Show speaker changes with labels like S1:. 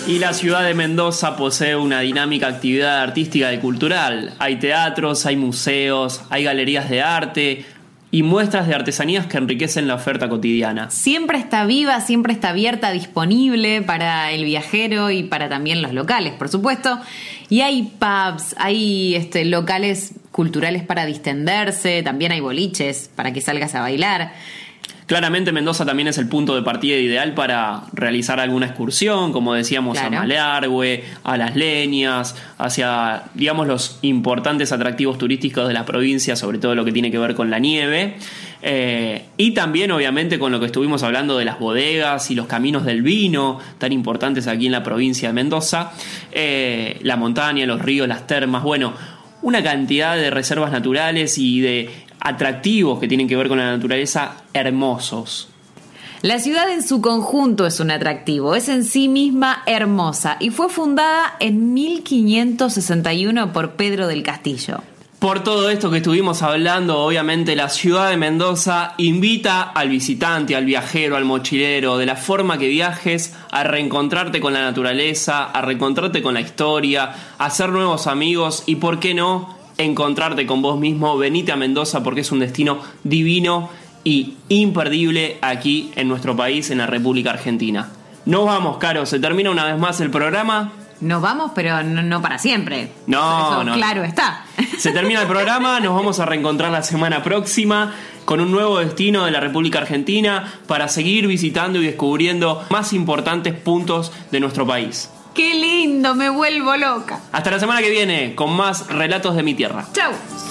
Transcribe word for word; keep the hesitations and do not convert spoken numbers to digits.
S1: Y la ciudad de Mendoza posee una dinámica actividad artística y cultural. Hay teatros, hay museos, hay galerías de arte y muestras de artesanías que enriquecen la oferta cotidiana.
S2: Siempre está viva, siempre está abierta, disponible para el viajero y para también los locales, por supuesto. Y hay pubs, hay este, locales culturales para distenderse, también hay boliches para que salgas a bailar.
S1: Claramente Mendoza también es el punto de partida ideal para realizar alguna excursión, como decíamos, claro, a Malargüe, a Las Leñas, hacia, digamos, los importantes atractivos turísticos de la provincia, sobre todo lo que tiene que ver con la nieve. Eh, y también, obviamente, con lo que estuvimos hablando de las bodegas y los caminos del vino, tan importantes aquí en la provincia de Mendoza. Eh, la montaña, los ríos, las termas, bueno, una cantidad de reservas naturales y de atractivos que tienen que ver con la naturaleza hermosos.
S2: La ciudad en su conjunto es un atractivo, es en sí misma hermosa y fue fundada en mil quinientos sesenta y uno por Pedro del Castillo.
S1: Por todo esto que estuvimos hablando, obviamente la ciudad de Mendoza invita al visitante, al viajero, al mochilero, de la forma que viajes, a reencontrarte con la naturaleza, a reencontrarte con la historia, a hacer nuevos amigos y, ¿por qué no?, encontrarte con vos mismo. Venite a Mendoza porque es un destino divino y imperdible aquí en nuestro país, en la República Argentina. Nos vamos, Caro, se termina una vez más el programa.
S2: Nos vamos, pero no, no para siempre.
S1: No,
S2: Eso,
S1: no.
S2: Claro está.
S1: Se termina el programa, nos vamos a reencontrar la semana próxima con un nuevo destino de la República Argentina para seguir visitando y descubriendo más importantes puntos de nuestro país.
S2: ¡Qué lindo! Me vuelvo loca.
S1: Hasta la semana que viene con más Relatos de mi Tierra.
S2: ¡Chau!